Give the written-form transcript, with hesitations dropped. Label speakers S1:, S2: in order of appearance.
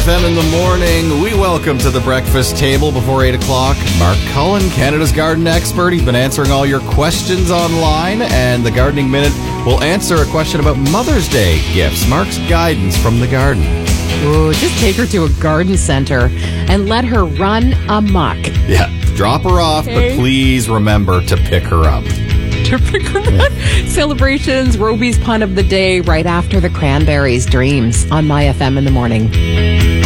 S1: FM in the morning. We welcome to the breakfast table before 8 o'clock Mark Cullen, Canada's garden expert. He's been answering all your questions online, and the Gardening Minute will answer a question about Mother's Day gifts. Mark's guidance from the garden.
S2: Ooh, just take her to a garden center and let her run amok.
S1: Yeah, drop her off, but please remember to pick her up.
S2: To pick her up. Celebrations, Roby's pun of the day right after the Cranberries' Dreams on My FM in the morning.